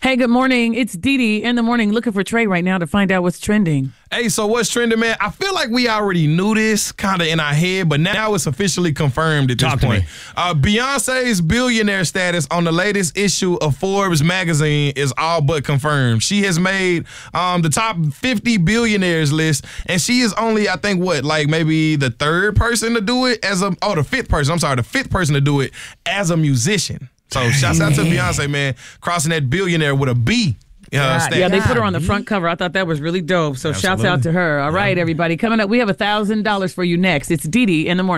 Hey, good morning. It's Dee Dee in the morning looking for Trey right now to find out what's trending. Hey, so what's trending, man? I feel like we already knew this kind of in our head, but now it's officially confirmed at this point. Beyonce's billionaire status on the latest issue of Forbes magazine is all but confirmed. She has made the top 50 billionaires list, and she is only, I think, maybe the third person to do it the fifth person. I'm sorry, the fifth person to do it as a musician. So shouts out to Beyonce, man, crossing that billionaire with a B. Yeah, they put her on the front cover. I thought that was really dope. So shouts out to her. All right, everybody. Coming up, we have $1,000 for you next. It's Dee Dee in the morning.